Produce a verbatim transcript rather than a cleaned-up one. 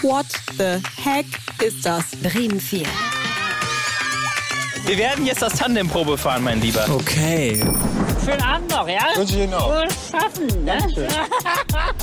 What the heck ist das? Bremen vier. Wir werden jetzt das Tandemprobe fahren, mein Lieber. Okay. Schönen Abend noch, ja? Wünsche ich Ihnen auch. Wohl schaffen, ne?